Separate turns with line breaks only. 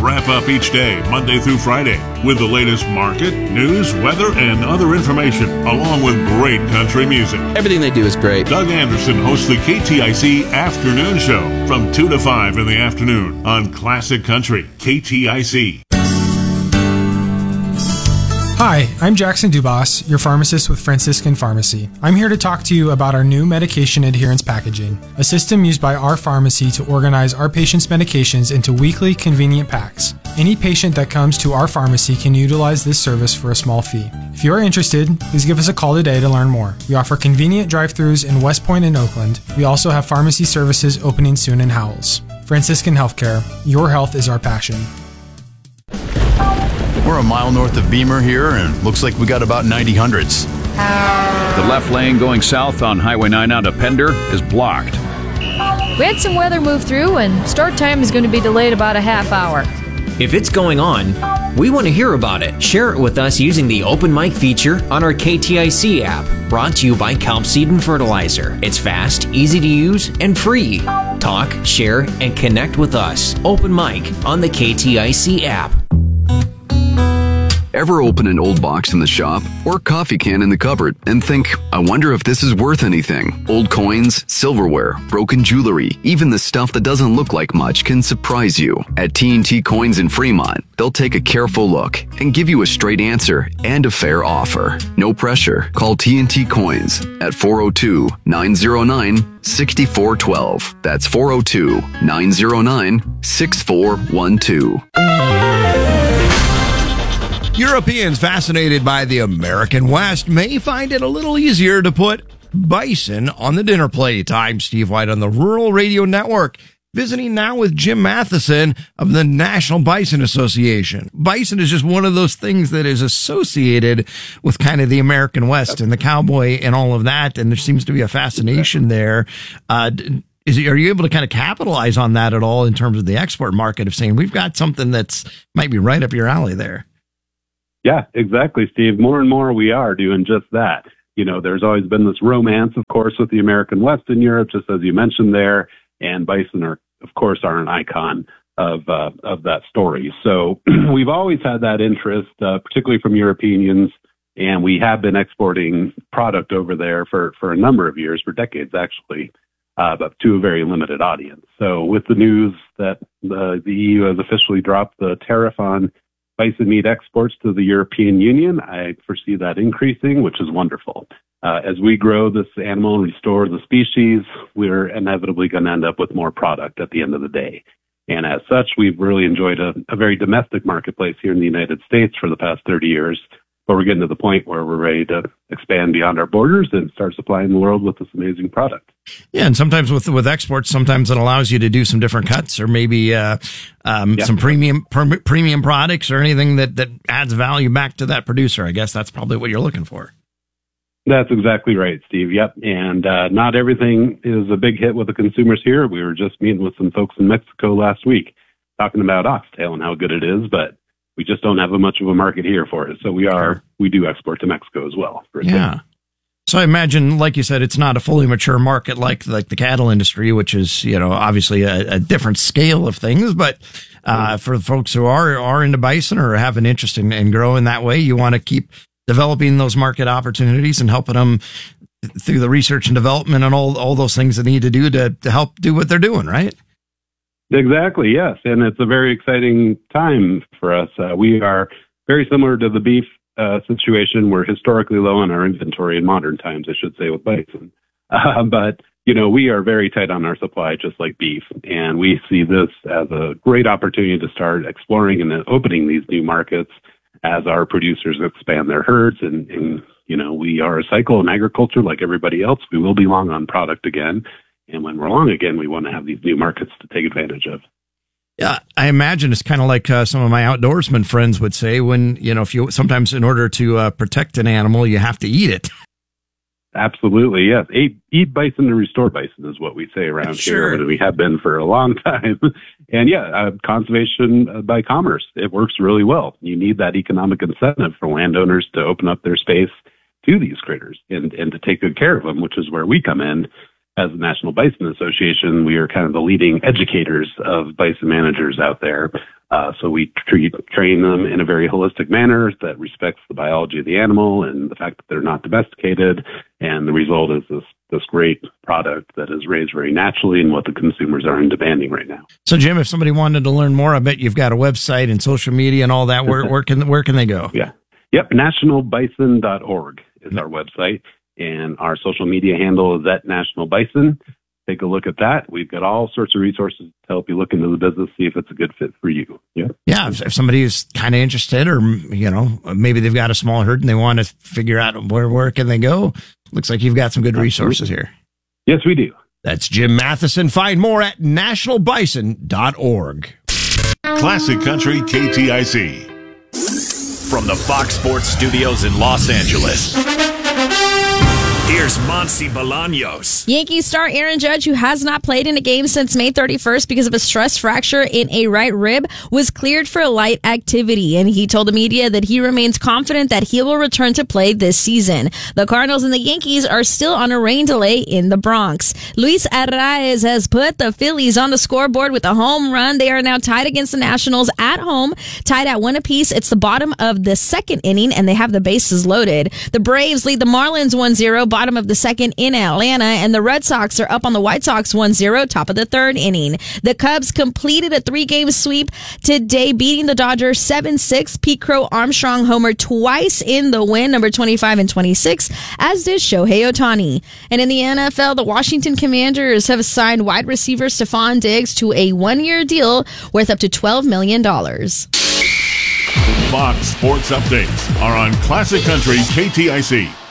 wrap up each day, Monday through Friday, with the latest market, news, weather, and other information, along with great country music.
Everything they do is great.
Doug Anderson hosts the KTIC Afternoon Show from 2 to 5 in the afternoon on Classic Country, KTIC.
Hi, I'm Jackson Dubas, your pharmacist with Franciscan Pharmacy. I'm here to talk to you about our new medication adherence packaging, a system used by our pharmacy to organize our patients' medications into weekly, convenient packs. Any patient that comes to our pharmacy can utilize this service for a small fee. If you are interested, please give us a call today to learn more. We offer convenient drive-thrus in West Point and Oakland. We also have pharmacy services opening soon in Howells. Franciscan Healthcare, your health is our passion.
We're a mile north of Beamer here, and looks like we got about 90 hundreds.
The left lane going south on Highway 9 out of Pender is blocked.
We had some weather move through, and start time is going to be delayed about a half hour.
If it's going on, we want to hear about it. Share it with us using the open mic feature on our KTIC app, brought to you by Kelp Seed and Fertilizer. It's fast, easy to use, and free. Talk, share, and connect with us. Open mic on the KTIC app.
Ever open an old box in the shop or coffee can in the cupboard and think, I wonder if this is worth anything? Old coins, silverware, broken jewelry, even the stuff that doesn't look like much can surprise you. At T&T Coins in Fremont, they'll take a careful look and give you a straight answer and a fair offer. No pressure. Call T&T Coins at 402-909-6412. That's 402-909-6412.
Europeans fascinated by the American West may find it a little easier to put bison on the dinner plate. I'm Steve White on the Rural Radio Network, visiting now with Jim Matheson of the National Bison Association. Bison is just one of those things that is associated with kind of the American West and the cowboy and all of that, and there seems to be a fascination there. Are you able to kind of capitalize on that at all in terms of the export market of saying we've got something that's might be right up your alley there?
Yeah, exactly, Steve. More and more we are doing just that. You know, there's always been this romance, of course, with the American West in Europe, just as you mentioned there, and bison are an icon of that story. So we've always had that interest, particularly from Europeans, and we have been exporting product over there for a number of years, for decades actually, but to a very limited audience. So with the news that the EU has officially dropped the tariff on bison meat exports to the European Union, I foresee that increasing, which is wonderful. As we grow this animal and restore the species, we're inevitably going to end up with more product at the end of the day. And as such, we've really enjoyed a very domestic marketplace here in the United States for the past 30 years. But we're getting to the point where we're ready to expand beyond our borders and start supplying the world with this amazing product.
Yeah, and sometimes with exports, sometimes it allows you to do some different cuts or maybe some premium products or anything that adds value back to that producer. I guess that's probably what you're looking for.
That's exactly right, Steve. Yep. And not everything is a big hit with the consumers here. We were just meeting with some folks in Mexico last week talking about oxtail and how good it is, but we just don't have much of a market here for it. So we do export to Mexico as well.
Yeah. So I imagine, like you said, it's not a fully mature market like the cattle industry, which is, obviously a different scale of things. But for folks who are into bison or have an interest in growing that way, you want to keep developing those market opportunities and helping them through the research and development and all those things they need to do to help do what they're doing, right?
Exactly, yes. And it's a very exciting time for us. We are very similar to the beef situation. We're historically low on our inventory in modern times, I should say, with bison. But, we are very tight on our supply, just like beef. And we see this as a great opportunity to start exploring and opening these new markets as our producers expand their herds. And we are a cycle in agriculture like everybody else. We will be long on product again. And when we're long again, we want to have these new markets to take advantage of.
Yeah, I imagine it's kind of like some of my outdoorsman friends would say when, if you sometimes in order to protect an animal, you have to eat it.
Absolutely, yes. Eat bison to restore bison is what we say around here. And we have been for a long time. And conservation by commerce, it works really well. You need that economic incentive for landowners to open up their space to these critters and to take good care of them, which is where we come in. As the National Bison Association, we are kind of the leading educators of bison managers out there. So we train them in a very holistic manner that respects the biology of the animal and the fact that they're not domesticated. And the result is this great product that is raised very naturally and what the consumers are demanding right now.
So, Jim, if somebody wanted to learn more, I bet you've got a website and social media and all that. Where can they go?
Yeah. Yep. nationalbison.org is our website, and our social media handle is @nationalbison. Take a look at that. We've got all sorts of resources to help you look into the business, see if it's a good fit for you. Yeah.
Yeah. If somebody is kind of interested, or, maybe they've got a small herd and they want to figure out where can they go, looks like you've got some good resources here.
Yes, we do.
That's Jim Matheson. Find more at nationalbison.org.
Classic Country KTIC.
From the Fox Sports Studios in Los Angeles, here's Monsi Bolaños.
Yankees star Aaron Judge, who has not played in a game since May 31st because of a stress fracture in a right rib, was cleared for light activity, and he told the media that he remains confident that he will return to play this season. The Cardinals and the Yankees are still on a rain delay in the Bronx. Luis Arraez has put the Phillies on the scoreboard with a home run. They are now tied against the Nationals at home, tied at 1 apiece. It's the bottom of the second inning, and they have the bases loaded. The Braves lead the Marlins 1-0, bottom of the second in Atlanta, and the Red Sox are up on the White Sox 1-0, top of the third inning. The Cubs completed a 3-game sweep today, beating the Dodgers 7-6. Pete Crow Armstrong homered twice in the win, number 25 and 26, as did Shohei Ohtani. And in the NFL, the Washington Commanders have signed wide receiver Stephon Diggs to a 1-year deal worth up to $12 million.
Fox Sports Updates are on Classic Country KTIC.